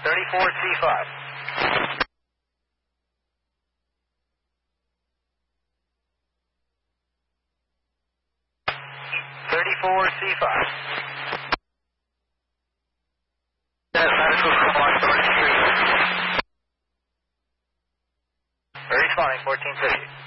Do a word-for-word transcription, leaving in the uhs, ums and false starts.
thirty-four C five. thirty-four C five. Medical one, George Street. Responding, fourteen thirty.